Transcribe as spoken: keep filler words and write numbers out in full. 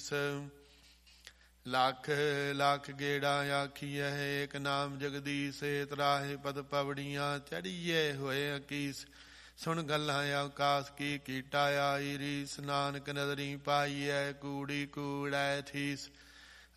ਸੀਸ। ਲੱਖ ਲੱਖ ਗੇੜਾ ਆਖੀਐ ਏਕ ਨਾਮ ਜਗਦੀਸ਼। ਤਰਾਹੇ ਪਦ ਪਵੜੀਆਂ ਚੜੀਏ ਹੋਏ ਅਕੀਸ। ਸੁਣ ਗੱਲਾਂ ਅਵਕਾਸ ਕੀ ਕੀਟਾ ਆਈ ਰੀਸ। ਨਾਨਕ ਨਦਰੀ ਪਾਈਐ ਕੂੜੀ ਕੂੜੈ ਥੀਸ।